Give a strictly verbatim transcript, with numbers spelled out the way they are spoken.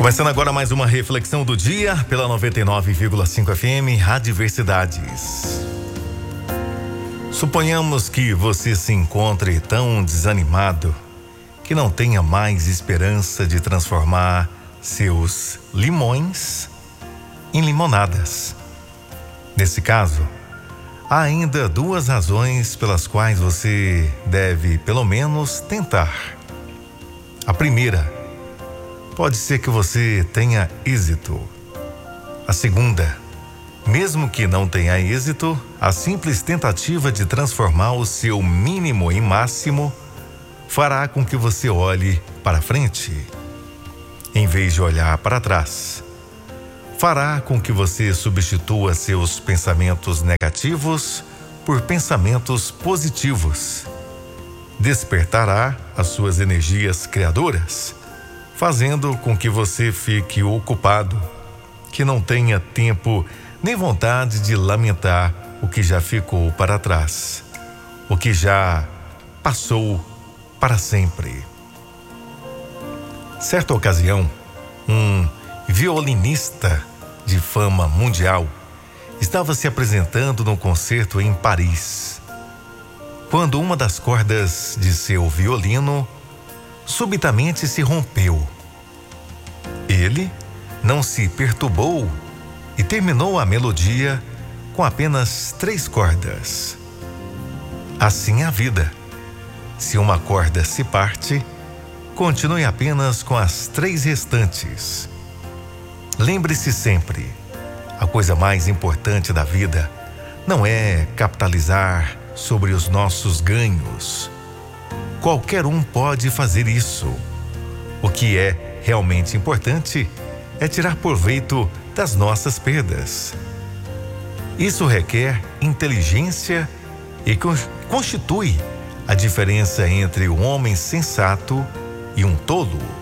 Começando agora mais uma reflexão do dia pela noventa e nove vírgula cinco F M, Adversidades. Suponhamos que você se encontre tão desanimado que não tenha mais esperança de transformar seus limões em limonadas. Nesse caso, há ainda duas razões pelas quais você deve, pelo menos, tentar. A primeira, pode ser que você tenha êxito. A segunda, mesmo que não tenha êxito, a simples tentativa de transformar o seu mínimo em máximo fará com que você olhe para frente, em vez de olhar para trás. Fará com que você substitua seus pensamentos negativos por pensamentos positivos. Despertará as suas energias criadoras, fazendo com que você fique ocupado, que não tenha tempo nem vontade de lamentar o que já ficou para trás, o que já passou para sempre. Certa ocasião, um violinista de fama mundial estava se apresentando num concerto em Paris, quando uma das cordas de seu violino subitamente se rompeu. Ele não se perturbou e terminou a melodia com apenas três cordas. Assim é a vida. Se uma corda se parte, continue apenas com as três restantes. Lembre-se sempre, a coisa mais importante da vida não é capitalizar sobre os nossos ganhos. Qualquer um pode fazer isso. O que é realmente importante é tirar proveito das nossas perdas. Isso requer inteligência e constitui a diferença entre um homem sensato e um tolo.